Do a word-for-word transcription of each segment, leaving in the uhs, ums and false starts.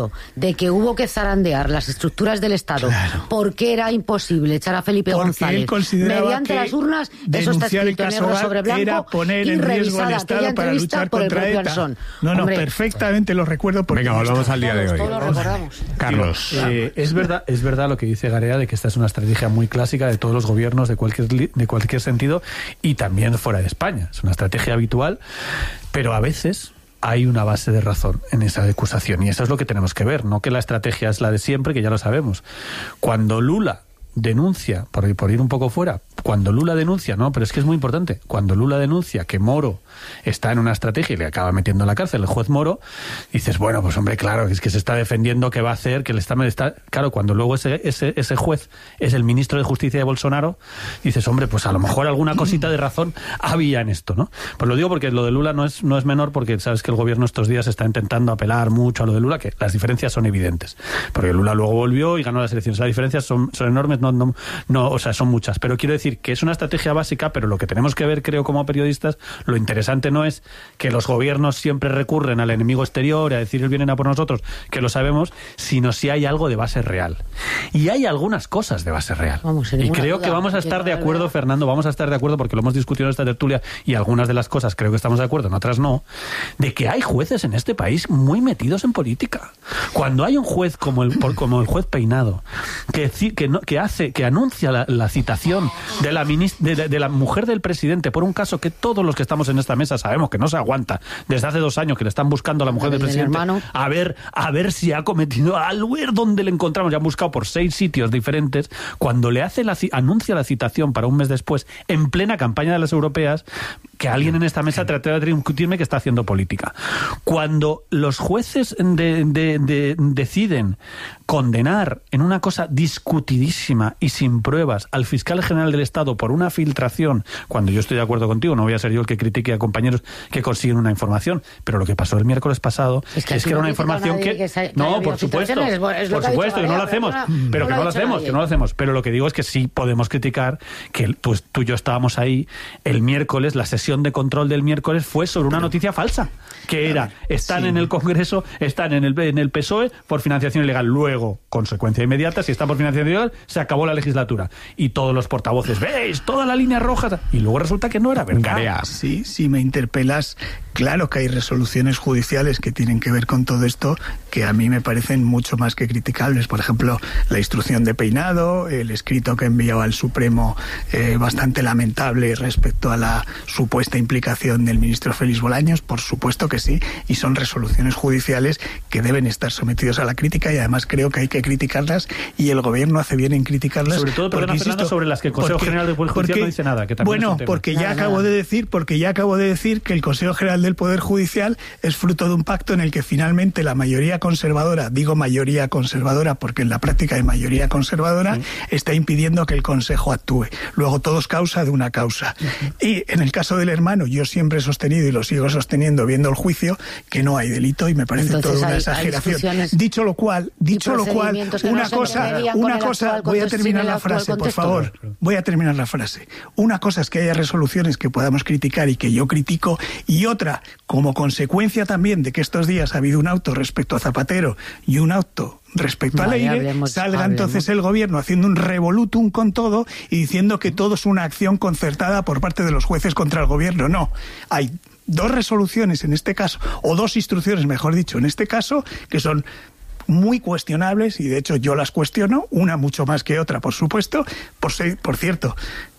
de que hubo que zarandear las estructuras del Estado, claro, porque era imposible echar a Felipe porque González mediante las urnas, eso está escrito negro sobre blanco, era poner en riesgo al Estado para luchar contra ETA. Anson. No, no, Hombre, perfectamente lo recuerdo. Porque venga, volvamos al día de hoy. Todos lo recordamos. Carlos. Eh, es verdad, es verdad lo que dice Garea, de que esta es una estrategia muy clásica de todos los gobiernos de cualquier, de cualquier sentido, y también fuera de España. Es una estrategia habitual, pero a veces hay una base de razón en esa acusación, y eso es lo que tenemos que ver, no que la estrategia es la de siempre, que ya lo sabemos. Cuando Lula denuncia, por, por ir un poco fuera, cuando Lula denuncia, no, pero es que es muy importante, cuando Lula denuncia que Moro está en una estrategia y le acaba metiendo en la cárcel el juez Moro, dices, bueno, pues hombre, claro, es que se está defendiendo, que va a hacer, que le está... está claro, cuando luego ese, ese, ese juez es el ministro de Justicia de Bolsonaro, dices, hombre, pues a lo mejor alguna cosita de razón había en esto, ¿no? Pues lo digo porque lo de Lula no es, no es menor, porque sabes que el gobierno estos días está intentando apelar mucho a lo de Lula, que las diferencias son evidentes, porque Lula luego volvió y ganó las elecciones. Las diferencias son, son enormes, no, no, no, o sea, son muchas, pero quiero decir que es una estrategia básica, pero lo que tenemos que ver, creo, como periodistas, lo interesante no es que los gobiernos siempre recurren al enemigo exterior, a decir, vienen a por nosotros, que lo sabemos, sino si hay algo de base real. Y hay algunas cosas de base real. Vamos, y creo duda, que vamos a estar de acuerdo, Fernando, vamos a estar de acuerdo, porque lo hemos discutido en esta tertulia, y algunas de las cosas creo que estamos de acuerdo, en otras no, de que hay jueces en este país muy metidos en política. Cuando hay un juez como el, como el juez Peinado, que, que, no, que hace, que anuncia la, la citación de la, de, de, de la mujer del presidente por un caso que todos los que estamos en esta mesa sabemos que no se aguanta, desde hace dos años que le están buscando a la mujer del presidente, a ver, a ver si ha cometido algo, donde le encontramos, ya han buscado por seis sitios diferentes, cuando le hace la, anuncia la citación para un mes después, en plena campaña de las europeas, que alguien en esta mesa trate de discutirme que está haciendo política. Cuando los jueces de, de, de, deciden condenar en una cosa discutidísima y sin pruebas al fiscal general del Estado por una filtración, cuando yo estoy de acuerdo contigo, no voy a ser yo el que critique a compañeros que consiguen una información, pero lo que pasó el miércoles pasado es que, es que era una información que... que, que no, por supuesto, es, es por supuesto, que no lo hacemos, pero, pero que no lo hacemos, nadie. que no lo hacemos, pero lo que digo es que sí podemos criticar que pues, tú y yo estábamos ahí el miércoles, la sesión de control del miércoles fue sobre una noticia falsa, que era, están sí. en el Congreso, están en el, en el P S O E por financiación ilegal, luego, consecuencia inmediata, si están por financiación ilegal, se acabó la legislatura, y todos los portavoces, ¿veis? Toda la línea roja, y luego resulta que no era verdad. Sí, si me interpelas, claro que hay resoluciones judiciales que tienen que ver con todo esto, que a mí me parecen mucho más que criticables. Por ejemplo, la instrucción de Peinado, el escrito que envió al Supremo, eh, bastante lamentable respecto a la supuesta implicación del ministro Félix Bolaños, por supuesto que sí, y son resoluciones judiciales que deben estar sometidos a la crítica, y además creo que hay que criticarlas, y el gobierno hace bien en criticarlas. Sobre todo, perdona, porque, Fernando, sobre las que el Consejo porque, General del Poder Judicial porque, no dice nada, que también bueno, es un tema. porque ya nada, acabo nada. de decir, porque ya acabo de decir que el Consejo General del Poder Judicial es fruto de un pacto en el que finalmente la mayoría conservadora, digo mayoría conservadora porque en la práctica hay mayoría conservadora, sí. está impidiendo que el Consejo actúe. Luego todo es causa de una causa. Uh-huh. Y en el caso del hermano, yo siempre he sostenido y lo sigo sosteniendo viendo el juicio, que no hay delito, y me parece Entonces, toda una hay, exageración. Hay dicho lo cual, dicho lo cual, una no cosa, una cosa, voy a terminar la frase, por favor, voy a terminar la frase. Una cosa es que haya resoluciones que podamos criticar y que yo critico, y otra, como consecuencia también de que estos días ha habido un auto respecto a Zapatero y un auto respecto vale, a Leire, hablemos, salga hablemos. entonces el gobierno haciendo un revolutum con todo y diciendo que todo es una acción concertada por parte de los jueces contra el gobierno. No, hay dos resoluciones en este caso, o dos instrucciones, mejor dicho, en este caso, que son muy cuestionables, y de hecho yo las cuestiono, una mucho más que otra, por supuesto, por, por cierto,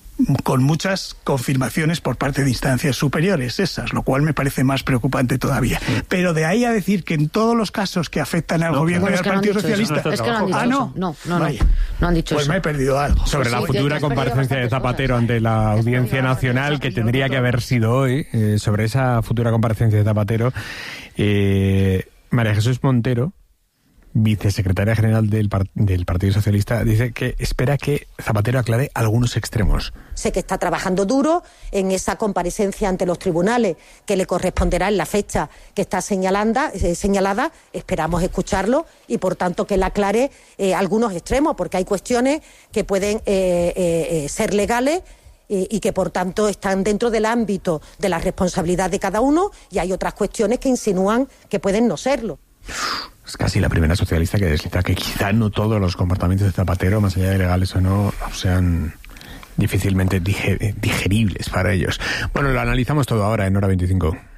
con muchas confirmaciones por parte de instancias superiores, esas, lo cual me parece más preocupante todavía. Sí. Pero de ahí a decir que en todos los casos que afectan al no, gobierno y al Partido Socialista... Es que no han dicho ah, no, no, no, no, Vaya. no han dicho pues eso. Pues me he perdido algo. Sobre pues la sí, futura comparecencia de Zapatero ante la Audiencia Nacional, que tendría que haber sido hoy, eh, sobre esa futura comparecencia de Zapatero, eh, María Jesús Montero, vicesecretaria general del, par- del Partido Socialista, dice que espera que Zapatero aclare algunos extremos. Sé que está trabajando duro en esa comparecencia ante los tribunales que le corresponderá en la fecha que está señalanda, eh, señalada. Esperamos escucharlo y, por tanto, que él aclare eh, algunos extremos, porque hay cuestiones que pueden eh, eh, ser legales eh, y que, por tanto, están dentro del ámbito de la responsabilidad de cada uno, y hay otras cuestiones que insinúan que pueden no serlo. Es casi la primera socialista que desliza que quizá no todos los comportamientos de Zapatero, más allá de legales o no, sean difícilmente digeribles para ellos. Bueno, lo analizamos todo ahora en Hora veinticinco.